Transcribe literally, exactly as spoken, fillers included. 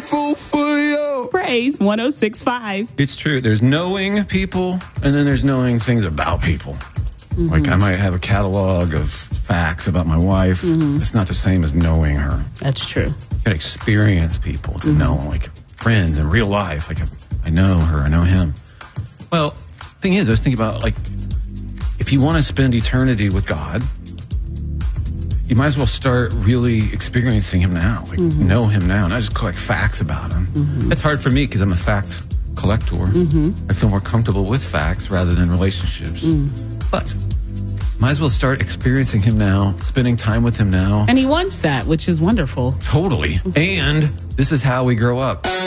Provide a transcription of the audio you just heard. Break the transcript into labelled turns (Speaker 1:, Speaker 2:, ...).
Speaker 1: grateful for you.
Speaker 2: Praise one oh six point five.
Speaker 3: It's true. There's knowing people, and then there's knowing things about people. Mm-hmm. Like I might have a catalog of facts about my wife. Mm-hmm. It's not the same as knowing her.
Speaker 2: That's true.
Speaker 3: You gotta experience people to mm-hmm. know, like friends in real life. Like I know her, I know him. Well, thing is, I was thinking about, like, if you want to spend eternity with God, you might as well start really experiencing him now. Like, mm-hmm. know him now, not just collect facts about him. Mm-hmm. That's hard for me because I'm a fact collector. Mm-hmm. I feel more comfortable with facts rather than relationships. Mm. But might as well start experiencing him now, spending time with him now.
Speaker 2: And he wants that, which is wonderful.
Speaker 3: Totally. And this is how we grow up.